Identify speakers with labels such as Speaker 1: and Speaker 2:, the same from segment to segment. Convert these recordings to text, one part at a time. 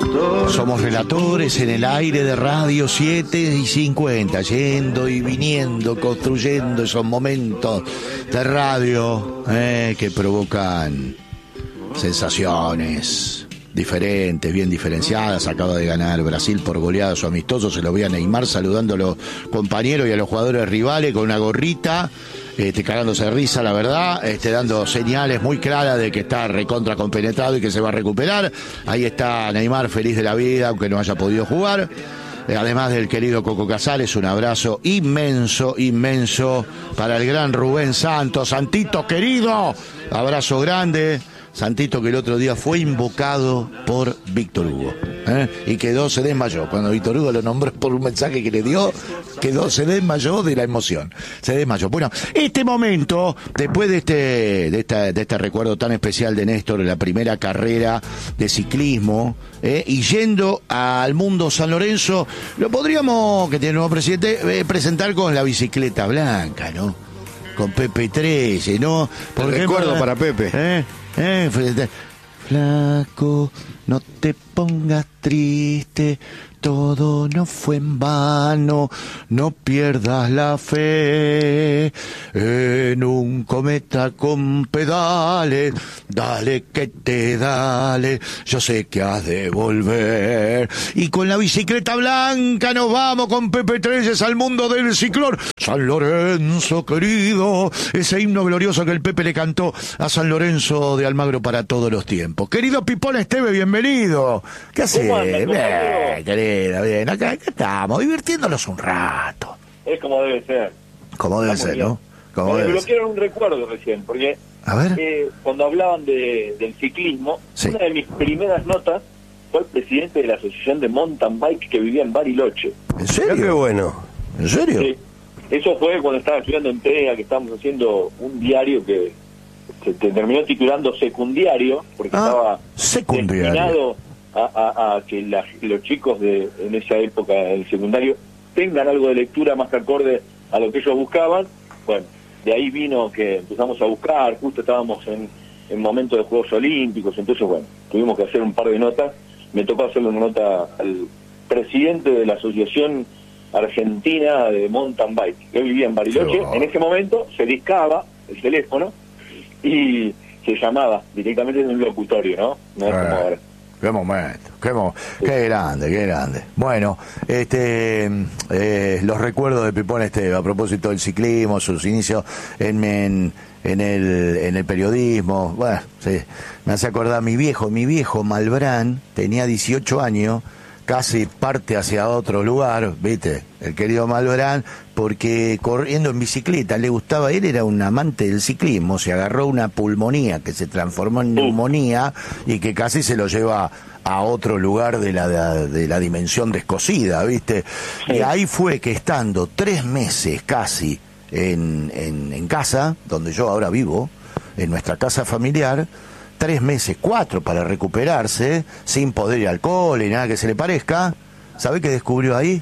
Speaker 1: Somos relatores en el aire de Radio 7:50, yendo y viniendo, construyendo esos momentos de radio que provocan sensaciones diferentes, bien diferenciadas. Acaba de ganar Brasil por goleada a su amistoso. Se lo ve a Neymar saludando a los compañeros y a los jugadores rivales con una gorrita, cagándose de risa, la verdad, dando señales muy claras de que está recontra compenetrado y que se va a recuperar. Ahí está Neymar, feliz de la vida, aunque no haya podido jugar. Además del querido Coco Casales, un abrazo inmenso, inmenso para el gran Rubén Santos. Santito querido, abrazo grande. Santito, que el otro día fue invocado por Víctor Hugo, y se desmayó. Cuando Víctor Hugo lo nombró por un mensaje que le dio, se desmayó de la emoción. Se desmayó. Bueno, este momento, después de este recuerdo tan especial de Néstor, la primera carrera de ciclismo, y yendo al mundo San Lorenzo, lo podríamos, que tiene el nuevo presidente, presentar con la bicicleta blanca, ¿no? Con Pepe 13, ¿no?
Speaker 2: Por recuerdo para Pepe.
Speaker 1: Flaco, no te pongas triste, todo no fue en vano, no pierdas la fe en un cometa con pedales, dale que te dale, yo sé que has de volver. Y con la bicicleta blanca nos vamos con Pepe Treyes al mundo del ciclón. San Lorenzo querido, ese himno glorioso que el Pepe le cantó a San Lorenzo de Almagro para todos los tiempos. Querido Pipón Esteve, bienvenido. ¿Qué haces? Bien, querida, bien. Acá estamos, divirtiéndonos un rato.
Speaker 3: Es como debe ser.
Speaker 1: Como debe ser, ¿no? Como
Speaker 3: me
Speaker 1: debe
Speaker 3: bloquearon un recuerdo recién, porque
Speaker 1: a ver.
Speaker 3: Cuando hablaban del ciclismo,
Speaker 1: sí,
Speaker 3: una de mis primeras notas fue el presidente de la asociación de mountain bike que vivía en Bariloche.
Speaker 1: ¿En serio?
Speaker 2: Qué bueno.
Speaker 1: ¿En serio?
Speaker 3: Sí. Eso fue cuando estaba estudiando en TEA, que estábamos haciendo un diario que se terminó titulando Secundiario, porque estaba destinado a que los chicos en esa época del secundario tengan algo de lectura más acorde a lo que ellos buscaban. Bueno, de ahí vino que empezamos a buscar, justo estábamos en momentos de Juegos Olímpicos, entonces bueno, tuvimos que hacer un par de notas. Me tocó hacerle una nota al presidente de la Asociación Argentina de Mountain Bike, que vivía en Bariloche. En ese momento se discaba el teléfono y se llamaba directamente en un locutorio, ¿no? No es como ahora.
Speaker 1: Qué momento, qué grande. Bueno, los recuerdos de Pipón Esteve a propósito del ciclismo, sus inicios en el periodismo. Bueno, sí, me hace acordar mi viejo Malbrán, tenía 18 años, casi parte hacia otro lugar, ¿viste? El querido Malbrán, porque corriendo en bicicleta le gustaba, él era un amante del ciclismo, se agarró una pulmonía que se transformó en neumonía y que casi se lo lleva a otro lugar de la dimensión descosida, ¿viste? Y ahí fue que estando 3 meses casi en casa, donde yo ahora vivo, en nuestra casa familiar, 3 meses, 4 para recuperarse, sin poder ir al alcohol y nada que se le parezca. ¿Sabe qué descubrió ahí?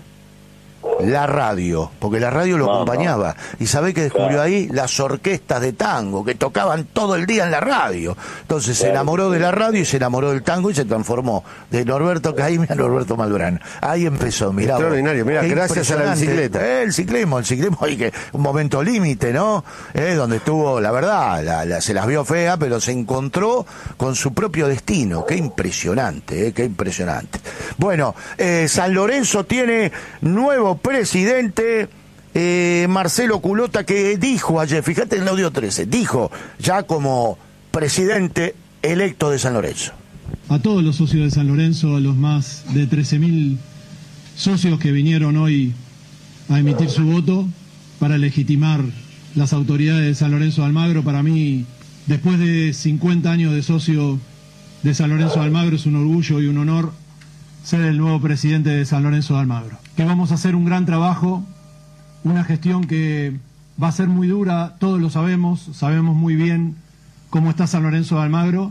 Speaker 1: La radio, porque la radio lo acompañaba. ¿Y sabe qué descubrió ahí? Las orquestas de tango, que tocaban todo el día en la radio. Entonces se enamoró de la radio y se enamoró del tango y se transformó de Norberto Caymmi a Norberto Malbrán. Ahí empezó, mirá.
Speaker 2: Extraordinario, mirá, gracias a la bicicleta.
Speaker 1: El ciclismo, y que un momento límite, ¿no? Donde estuvo, la verdad, se las vio fea, pero se encontró con su propio destino. Qué impresionante, qué impresionante. Bueno, San Lorenzo tiene nuevo presidente, Marcelo Culota, que dijo ayer, fíjate en el audio 13, dijo ya como presidente electo de San Lorenzo.
Speaker 4: A todos los socios de San Lorenzo, a los más de 13.000 socios que vinieron hoy a emitir su voto para legitimar las autoridades de San Lorenzo de Almagro, para mí, después de 50 años de socio de San Lorenzo de Almagro, es un orgullo y un honor ser el nuevo presidente de San Lorenzo de Almagro. Que vamos a hacer un gran trabajo, una gestión que va a ser muy dura, todos lo sabemos muy bien cómo está San Lorenzo de Almagro,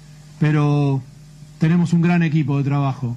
Speaker 4: pero tenemos un gran equipo de trabajo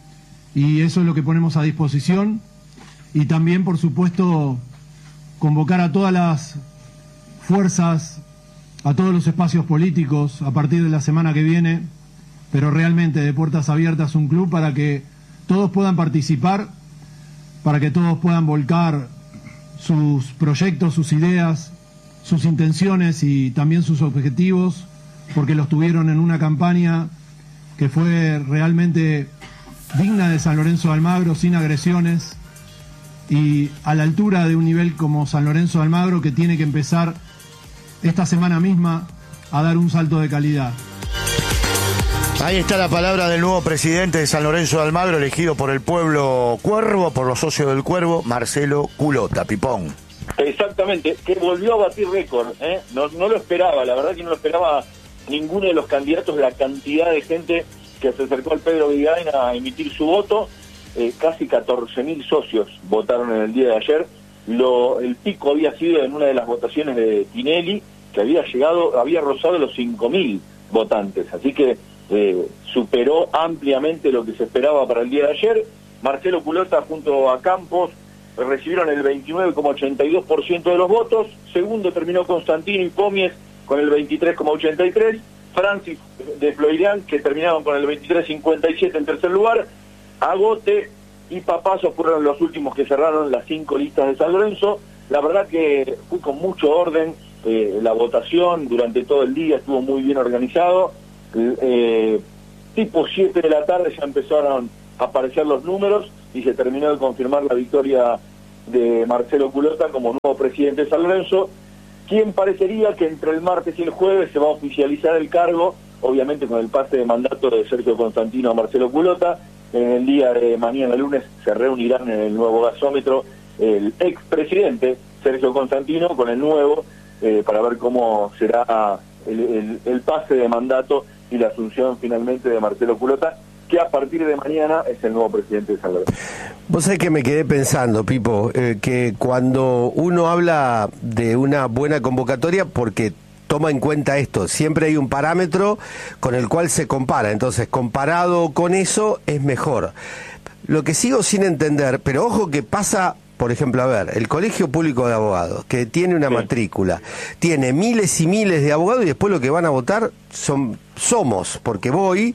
Speaker 4: y eso es lo que ponemos a disposición. Y también, por supuesto, convocar a todas las fuerzas, a todos los espacios políticos a partir de la semana que viene, pero realmente de puertas abiertas, un club para que todos puedan participar, para que todos puedan volcar sus proyectos, sus ideas, sus intenciones y también sus objetivos, porque los tuvieron en una campaña que fue realmente digna de San Lorenzo de Almagro, sin agresiones y a la altura de un nivel como San Lorenzo de Almagro, que tiene que empezar esta semana misma a dar un salto de calidad.
Speaker 1: Ahí está la palabra del nuevo presidente de San Lorenzo de Almagro, elegido por el pueblo Cuervo, por los socios del Cuervo, Marcelo Culota. Pipón.
Speaker 3: Exactamente, que volvió a batir récord, ¿eh? No lo esperaba, la verdad que no lo esperaba ninguno de los candidatos, la cantidad de gente que se acercó al Pedro Vigain a emitir su voto. Casi 14.000 socios votaron en el día de ayer. El pico había sido en una de las votaciones de Tinelli, que había rozado los 5.000 votantes, así que superó ampliamente lo que se esperaba para el día de ayer. Marcelo Culota junto a Campos recibieron el 29,82% de los votos. Segundo terminó Constantino y Pomies con el 23,83%. Francis de Floirián, que terminaron con el 23,57% en tercer lugar. Agote y Papazo fueron los últimos que cerraron las 5 listas de San Lorenzo. La verdad que fue con mucho orden la votación durante todo el día, estuvo muy bien organizado. Tipo 7 de la tarde ya empezaron a aparecer los números y se terminó de confirmar la victoria de Marcelo Culota como nuevo presidente de San Lorenzo, quien parecería que entre el martes y el jueves se va a oficializar el cargo, obviamente con el pase de mandato de Sergio Constantino a Marcelo Culota. En el día de mañana, lunes, se reunirán en el nuevo gasómetro el expresidente Sergio Constantino con el nuevo, para ver cómo será el pase de mandato y la asunción finalmente de Marcelo Culota, que a partir de mañana es el nuevo presidente de San Lorenzo.
Speaker 2: Vos sabés que me quedé pensando, Pipo, que cuando uno habla de una buena convocatoria, porque toma en cuenta esto, siempre hay un parámetro con el cual se compara, entonces comparado con eso es mejor. Lo que sigo sin entender, pero ojo que pasa, por ejemplo, a ver, el Colegio Público de Abogados, que tiene una matrícula, tiene miles y miles de abogados y después lo que van a votar somos, porque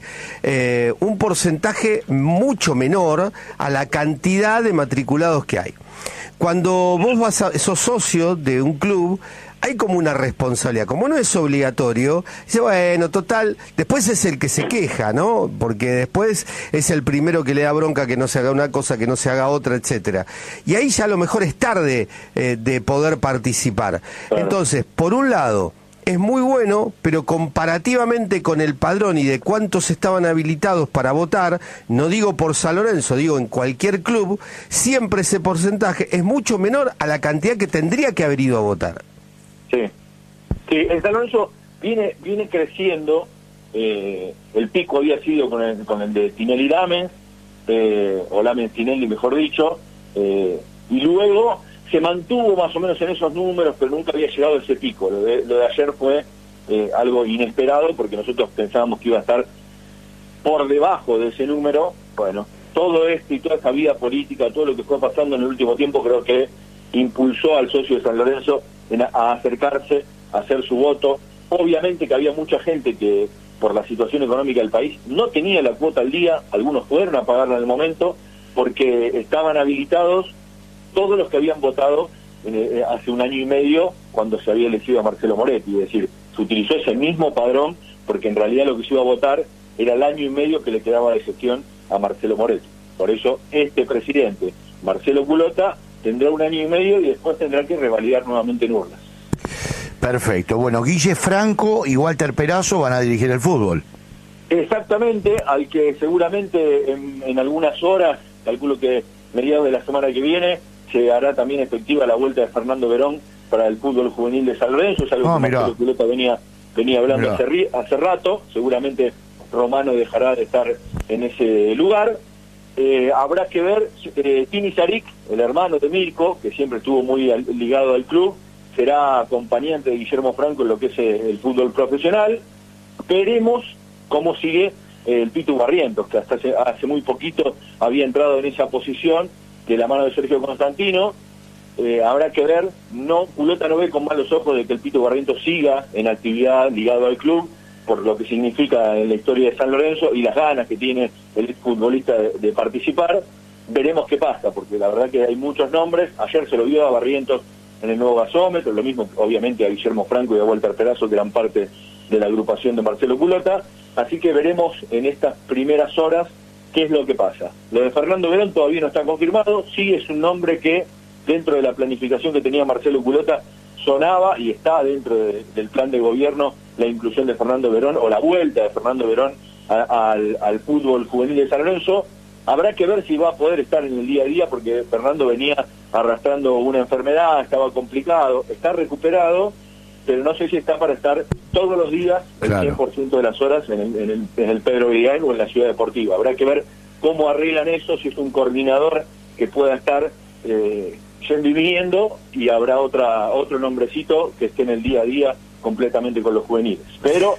Speaker 2: un porcentaje mucho menor a la cantidad de matriculados que hay. Cuando vos sos socio de un club, hay como una responsabilidad, como no es obligatorio, dice, bueno, total, después es el que se queja, ¿no? Porque después es el primero que le da bronca que no se haga una cosa, que no se haga otra, etcétera. Y ahí ya a lo mejor es tarde de poder participar. Entonces, por un lado, es muy bueno, pero comparativamente con el padrón y de cuántos estaban habilitados para votar, no digo por San Lorenzo, digo en cualquier club, siempre ese porcentaje es mucho menor a la cantidad que tendría que haber ido a votar.
Speaker 3: Sí, el San Lorenzo viene creciendo. El pico había sido con el de Tinelli Lamens, o Lamens Tinelli mejor dicho, y luego se mantuvo más o menos en esos números, pero nunca había llegado a ese pico. Lo de ayer fue algo inesperado, porque nosotros pensábamos que iba a estar por debajo de ese número. Bueno, todo esto y toda esa vida política, todo lo que fue pasando en el último tiempo, creo que impulsó al socio de San Lorenzo a acercarse, a hacer su voto. Obviamente que había mucha gente que, por la situación económica del país, no tenía la cuota al día. Algunos fueron a pagarla en el momento porque estaban habilitados todos los que habían votado hace un año y medio, cuando se había elegido a Marcelo Moretti. Es decir, se utilizó ese mismo padrón porque en realidad lo que se iba a votar era el año y medio que le quedaba de gestión a Marcelo Moretti. Por eso este presidente, Marcelo Culota, tendrá un año y medio y después tendrá que revalidar nuevamente en urnas.
Speaker 1: Perfecto. Bueno, Guille Franco y Walter Perazo van a dirigir el fútbol.
Speaker 3: Exactamente, al que seguramente en algunas horas, calculo que mediados de la semana que viene, se hará también efectiva la vuelta de Fernando Verón para el fútbol juvenil de San Lorenzo. Es algo que Marcelo Culota venía hablando hace rato. Seguramente Romano dejará de estar en ese lugar. Habrá que ver, Tini Saric, el hermano de Mirko, que siempre estuvo muy ligado al club, será acompañante de Guillermo Franco en lo que es el fútbol profesional. Veremos cómo sigue el Pitu Barrientos, que hasta hace muy poquito había entrado en esa posición de la mano de Sergio Constantino. Habrá que ver, Culota no ve con malos ojos de que el Pitu Barrientos siga en actividad ligado al club. por lo que significa en la historia de San Lorenzo y las ganas que tiene el futbolista de participar. Veremos qué pasa, porque la verdad que hay muchos nombres. Ayer se lo vio a Barrientos en el nuevo gasómetro, lo mismo obviamente a Guillermo Franco y a Walter Perazo, que eran parte de la agrupación de Marcelo Culota. Así que veremos en estas primeras horas qué es lo que pasa. Lo de Fernando Verón todavía no está confirmado, sí es un nombre que dentro de la planificación que tenía Marcelo Culota sonaba y está dentro del plan de gobierno la inclusión de Fernando Verón o la vuelta de Fernando Verón al fútbol juvenil de San Lorenzo. Habrá que ver si va a poder estar en el día a día, porque Fernando venía arrastrando una enfermedad, estaba complicado, está recuperado, pero no sé si está para estar todos los días el 100% de las horas en el Pedro Villain o en la Ciudad Deportiva. Habrá que ver cómo arreglan eso, si es un coordinador que pueda estar yendo y viniendo, y habrá otro nombrecito que esté en el día a día completamente con los juveniles. Pero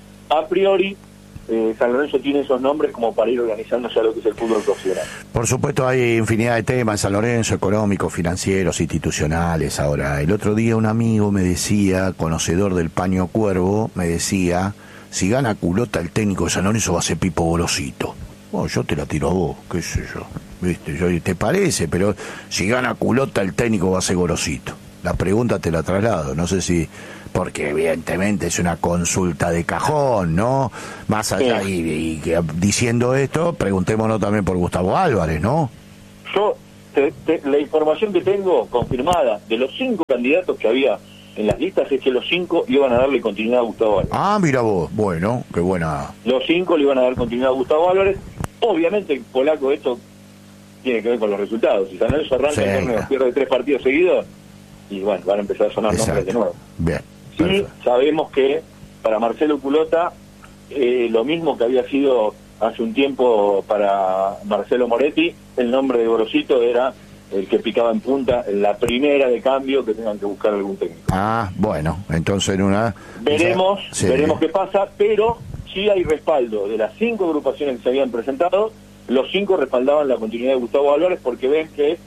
Speaker 3: a priori San Lorenzo tiene esos nombres como para ir organizándose a lo que es el fútbol profesional.
Speaker 1: Por supuesto hay infinidad de temas en San Lorenzo, económicos, financieros, institucionales. Ahora, el otro día un amigo me decía, conocedor del paño cuervo, me decía, si gana Culota el técnico de San Lorenzo va a ser Pipo Gorosito. Bueno, yo te la tiro a vos, qué sé yo, viste, te parece, pero si gana Culota el técnico va a ser Gorosito. La pregunta te la traslado, no sé si, porque evidentemente es una consulta de cajón, ¿no? Más allá, y que diciendo esto, preguntémonos también por Gustavo Álvarez, ¿no?
Speaker 3: Yo, la información que tengo confirmada de los 5 candidatos que había en las listas es que los 5 iban a darle continuidad a Gustavo Álvarez.
Speaker 1: Ah, mira vos, bueno, qué buena.
Speaker 3: Los 5 le iban a dar continuidad a Gustavo Álvarez. Obviamente, polaco, esto tiene que ver con los resultados. Si San Lorenzo arranca el torneo, pierde 3 partidos seguidos, y bueno, van a empezar a sonar nombres de nuevo.
Speaker 1: Bien.
Speaker 3: Sí,
Speaker 1: perfecto.
Speaker 3: Sabemos que para Marcelo Culota, lo mismo que había sido hace un tiempo para Marcelo Moretti, el nombre de Gorosito era el que picaba en punta en la primera de cambio que tengan que buscar algún técnico.
Speaker 1: Ah, bueno, entonces en una...
Speaker 3: Veremos
Speaker 1: sí.
Speaker 3: qué pasa, pero sí hay respaldo de las 5 agrupaciones que se habían presentado. Los 5 respaldaban la continuidad de Gustavo Álvarez porque ven que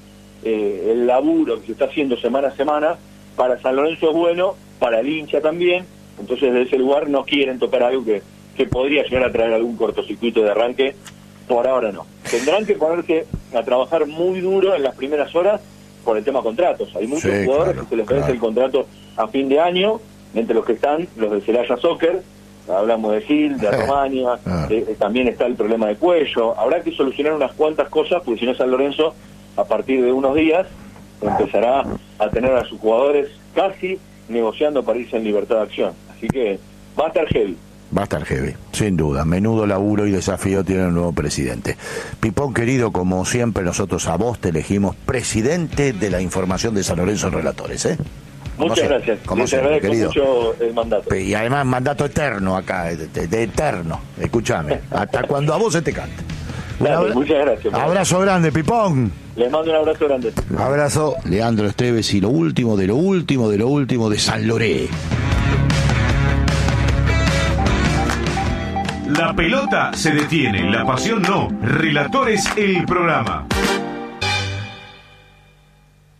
Speaker 3: el laburo que se está haciendo semana a semana para San Lorenzo es bueno, para el hincha también. Entonces desde ese lugar no quieren tocar algo que podría llegar a traer algún cortocircuito de arranque. Por ahora no. Tendrán que ponerse a trabajar muy duro en las primeras horas por el tema contratos. Hay muchos jugadores que se les vence el contrato a fin de año, entre los que están los de Celaya Soccer. Hablamos de Gil, de Romania, también está el problema de Cuello. Habrá que solucionar unas cuantas cosas, porque si no San Lorenzo, a partir de unos días, empezará a tener a sus jugadores casi negociando para irse en libertad de acción. Así que va a estar heavy.
Speaker 1: Va a estar heavy, sin duda. Menudo laburo y desafío tiene el nuevo presidente. Pipón, querido, como siempre, nosotros a vos te elegimos presidente de la información de San Lorenzo en Relatores, ¿eh?
Speaker 3: Muchas gracias.
Speaker 1: Te agradezco
Speaker 3: mucho el mandato.
Speaker 1: Y además mandato eterno acá, de eterno. Escúchame, hasta cuando a vos se te cante.
Speaker 3: Dale, muchas gracias.
Speaker 1: Abrazo grande, Pipón.
Speaker 3: Les mando un abrazo grande.
Speaker 1: Abrazo, Leandro Esteves, y lo último de lo último de lo último de San Loré.
Speaker 5: La pelota se detiene, la pasión no. Relatores, el programa.